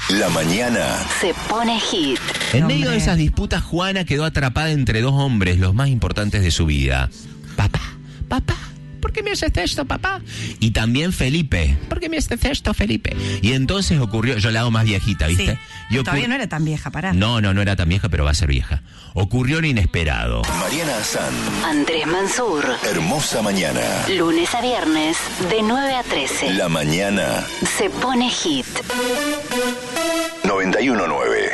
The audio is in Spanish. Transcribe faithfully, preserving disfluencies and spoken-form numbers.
La mañana se pone hit. En Hombre. medio de esas disputas, Juana quedó atrapada entre dos hombres, los más importantes de su vida. Papá, papá, ¿por qué me haces esto, papá? Y también Felipe, ¿por qué me haces esto, Felipe? Y entonces ocurrió, yo la hago más viejita, ¿viste? Sí. Y ocur- Todavía no era tan vieja, pará. No, no, no era tan vieja, pero va a ser vieja. Ocurrió lo inesperado. Mariana Azán, Andrés Mansur. hermosa mañana. Lunes a viernes, de nueve a trece. La mañana Se pone hit. noventa y uno nueve.